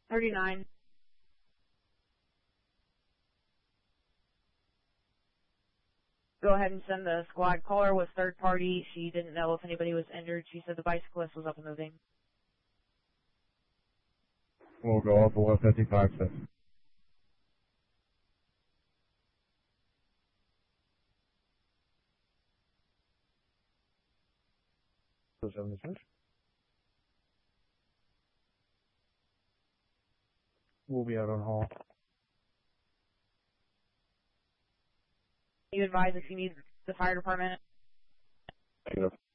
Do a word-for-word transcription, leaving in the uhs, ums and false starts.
thirty-nine. Go ahead and send the squad. Caller was third party. She didn't know if anybody was injured. She said the bicyclist was up and moving. We'll go up below fifty-five, six. We'll be out on hall. You advise if you need the fire department? Negative.